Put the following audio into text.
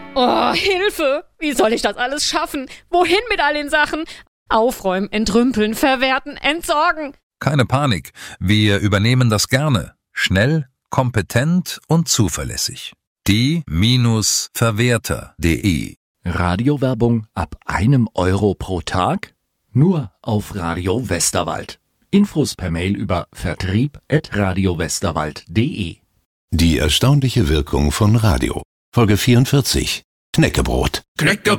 Oh, Hilfe! Wie soll ich das alles schaffen? Wohin mit all den Sachen? Aufräumen, entrümpeln, verwerten, entsorgen. Keine Panik, wir übernehmen das gerne. Schnell, kompetent und zuverlässig. die-verwerter.de. Radiowerbung ab 1 Euro pro Tag? Nur auf Radio Westerwald. Infos per Mail über vertrieb@radiowesterwald.de. Die erstaunliche Wirkung von Radio. Folge 44. Knäckebrot. Knäckebrot.